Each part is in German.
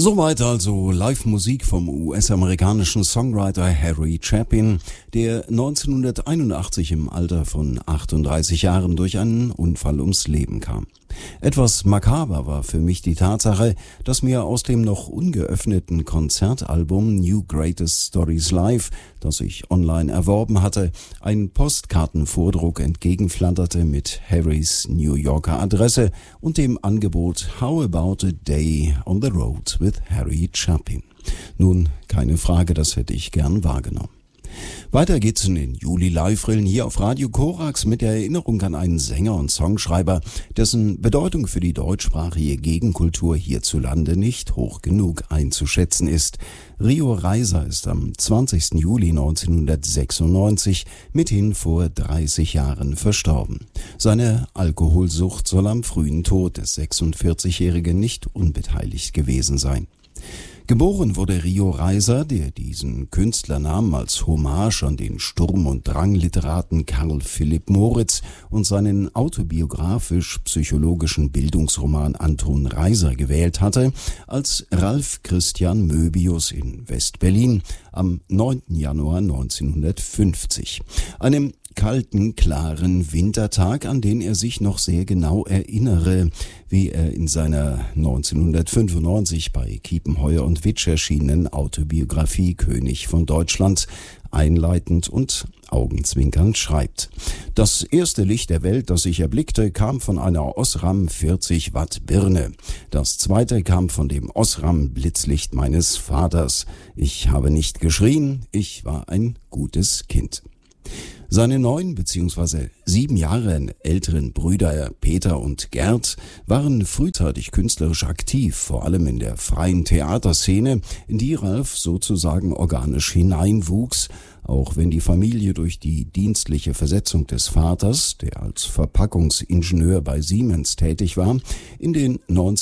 Soweit also Live-Musik vom US-amerikanischen Songwriter Harry Chapin, der 1981 im Alter von 38 Jahren durch einen Unfall ums Leben kam. Etwas makaber war für mich die Tatsache, dass mir aus dem noch ungeöffneten Konzertalbum New Greatest Stories Live, das ich online erworben hatte, ein Postkartenvordruck entgegenflatterte mit Harrys New Yorker Adresse und dem Angebot How about a day on the road with Harry Chapin. Nun, keine Frage, das hätte ich gern wahrgenommen. Weiter geht's in den Juli-Live-Rillen hier auf Radio Korax mit der Erinnerung an einen Sänger und Songschreiber, dessen Bedeutung für die deutschsprachige Gegenkultur hierzulande nicht hoch genug einzuschätzen ist. Rio Reiser ist am 20. Juli 1996 mithin vor 30 Jahren verstorben. Seine Alkoholsucht soll am frühen Tod des 46-Jährigen nicht unbeteiligt gewesen sein. Geboren wurde Rio Reiser, der diesen Künstlernamen als Hommage an den Sturm- und Drang-Literaten Karl Philipp Moritz und seinen autobiografisch-psychologischen Bildungsroman Anton Reiser gewählt hatte, als Ralf Christian Möbius in West-Berlin am 9. Januar 1950. Einem kalten, klaren Wintertag, an den er sich noch sehr genau erinnere, wie er in seiner 1995 bei Kiepenheuer und Witsch erschienenen Autobiografie König von Deutschland einleitend und augenzwinkernd schreibt. Das erste Licht der Welt, das ich erblickte, kam von einer Osram 40 Watt Birne. Das zweite kam von dem Osram Blitzlicht meines Vaters. Ich habe nicht geschrien, ich war ein gutes Kind. Seine 9 bzw. 7 Jahre älteren Brüder Peter und Gerd waren frühzeitig künstlerisch aktiv, vor allem in der freien Theaterszene, in die Ralf sozusagen organisch hineinwuchs, auch wenn die Familie durch die dienstliche Versetzung des Vaters, der als Verpackungsingenieur bei Siemens tätig war, in den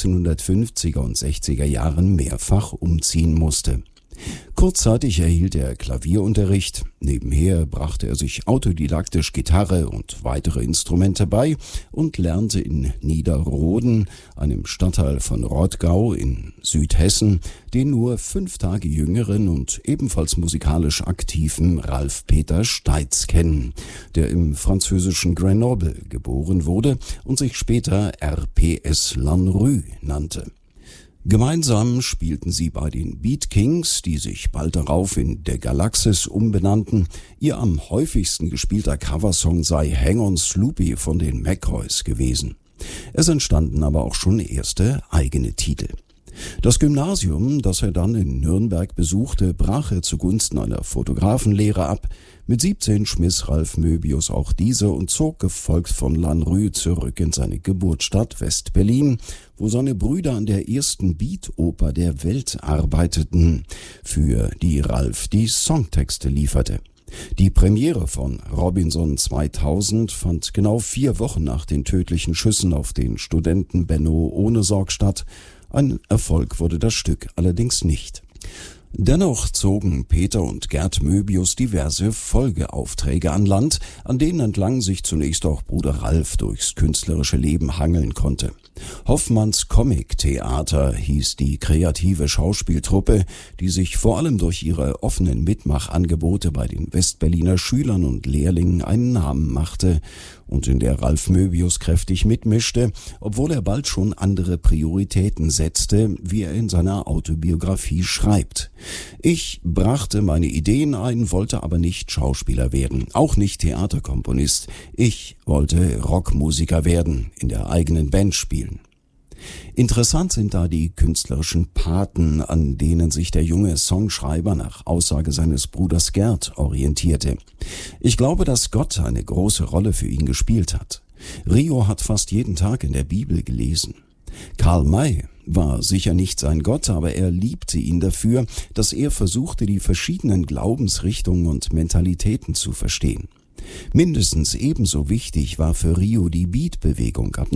1950er und 60er Jahren mehrfach umziehen musste. Kurzzeitig erhielt er Klavierunterricht, nebenher brachte er sich autodidaktisch Gitarre und weitere Instrumente bei und lernte in Niederroden, einem Stadtteil von Rottgau in Südhessen, den nur 5 Tage jüngeren und ebenfalls musikalisch aktiven Ralf Peter Steitz kennen, der im französischen Grenoble geboren wurde und sich später RPS Lanrue nannte. Gemeinsam spielten sie bei den Beat Kings, die sich bald darauf in The Galaxis umbenannten. Ihr am häufigsten gespielter Coversong sei Hang on Sloopy von den McCoys gewesen. Es entstanden aber auch schon erste eigene Titel. Das Gymnasium, das er dann in Nürnberg besuchte, brach er zugunsten einer Fotografenlehre ab. Mit 17 schmiss Ralf Möbius auch diese und zog gefolgt von Lanrue zurück in seine Geburtsstadt West-Berlin, wo seine Brüder an der ersten Beat-Oper der Welt arbeiteten, für die Ralf die Songtexte lieferte. Die Premiere von Robinson 2000 fand genau 4 Wochen nach den tödlichen Schüssen auf den Studenten Benno Ohnesorg statt. Ein Erfolg wurde das Stück allerdings nicht. Dennoch zogen Peter und Gerd Möbius diverse Folgeaufträge an Land, an denen entlang sich zunächst auch Bruder Ralf durchs künstlerische Leben hangeln konnte. Hoffmanns Comic-Theater hieß die kreative Schauspieltruppe, die sich vor allem durch ihre offenen Mitmachangebote bei den Westberliner Schülern und Lehrlingen einen Namen machte und in der Ralf Möbius kräftig mitmischte, obwohl er bald schon andere Prioritäten setzte, wie er in seiner Autobiografie schreibt. Ich brachte meine Ideen ein, wollte aber nicht Schauspieler werden, auch nicht Theaterkomponist. Ich wollte Rockmusiker werden, in der eigenen Band spielen. Interessant sind da die künstlerischen Paten, an denen sich der junge Songschreiber nach Aussage seines Bruders Gerd orientierte. Ich glaube, dass Gott eine große Rolle für ihn gespielt hat. Rio hat fast jeden Tag in der Bibel gelesen. Karl May war sicher nicht sein Gott, aber er liebte ihn dafür, dass er versuchte, die verschiedenen Glaubensrichtungen und Mentalitäten zu verstehen. Mindestens ebenso wichtig war für Rio die Beat-Bewegung ab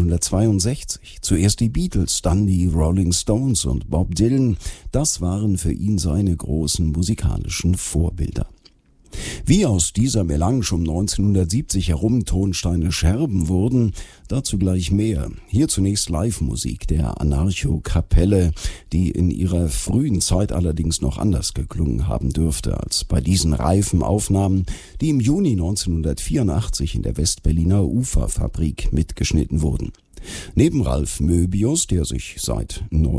1962. Zuerst die Beatles, dann die Rolling Stones und Bob Dylan. Das waren für ihn seine großen musikalischen Vorbilder. Wie aus dieser Melange um 1970 herum Tonsteine Scherben wurden, dazu gleich mehr. Hier zunächst Live-Musik der Anarcho-Kapelle, die in ihrer frühen Zeit allerdings noch anders geklungen haben dürfte als bei diesen reifen Aufnahmen, die im Juni 1984 in der Westberliner Uferfabrik mitgeschnitten wurden. Neben Ralf Möbius, der sich seit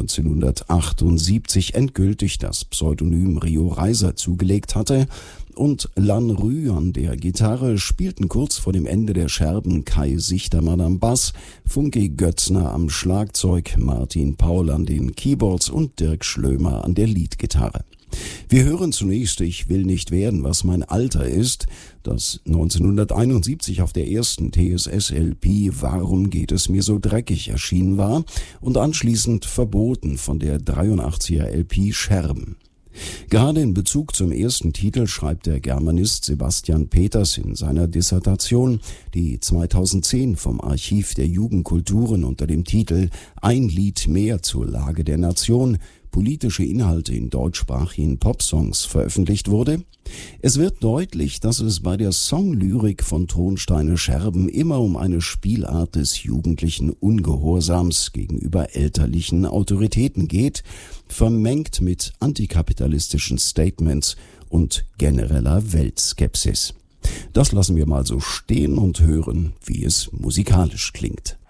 1978 endgültig das Pseudonym Rio Reiser zugelegt hatte, und Lan Rü an der Gitarre spielten kurz vor dem Ende der Scherben Kai Sichtermann am Bass, Funke Götzner am Schlagzeug, Martin Paul an den Keyboards und Dirk Schlömer an der Leadgitarre. Wir hören zunächst Ich will nicht werden, was mein Alter ist, das 1971 auf der ersten TSS-LP Warum geht es mir so dreckig erschienen war und anschließend verboten von der 83er-LP Scherben. Gerade in Bezug zum ersten Titel schreibt der Germanist Sebastian Peters in seiner Dissertation, die 2010 vom Archiv der Jugendkulturen unter dem Titel Ein Lied mehr zur Lage der Nation, politische Inhalte in deutschsprachigen Popsongs veröffentlicht wurde. Es wird deutlich, dass es bei der Songlyrik von Tonsteine Scherben immer um eine Spielart des jugendlichen Ungehorsams gegenüber elterlichen Autoritäten geht, vermengt mit antikapitalistischen Statements und genereller Weltskepsis. Das lassen wir mal so stehen und hören, wie es musikalisch klingt.